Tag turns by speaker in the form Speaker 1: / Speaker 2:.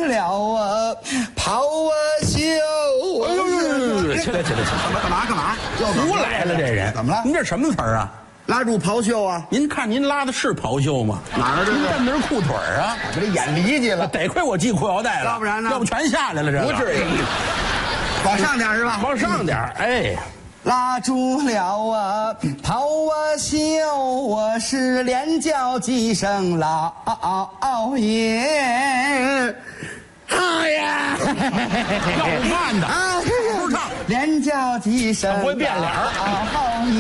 Speaker 1: 了啊，跑啊秀啊！
Speaker 2: 哎呦，起来！
Speaker 1: 干嘛？
Speaker 2: 胡来了，这人
Speaker 1: 怎么了？
Speaker 2: 您这什么词儿啊？
Speaker 1: 拉住袍袖啊！
Speaker 2: 您看您拉的是袍袖吗？
Speaker 1: 哪儿这是
Speaker 2: 您蹬的是裤腿儿啊！
Speaker 1: 我这眼离去了，
Speaker 2: 得亏我系裤腰带了，
Speaker 1: 要不然呢
Speaker 2: 要不全下来了。这
Speaker 1: 不至于。往上点是吧？
Speaker 2: 往上点，哎。
Speaker 1: 拉住了啊，跑啊秀啊，是连叫几声老爷。好呀，
Speaker 2: 要慢的
Speaker 1: 啊，
Speaker 2: 不是唱，
Speaker 1: 连叫几声
Speaker 2: 会变脸
Speaker 1: 老爷。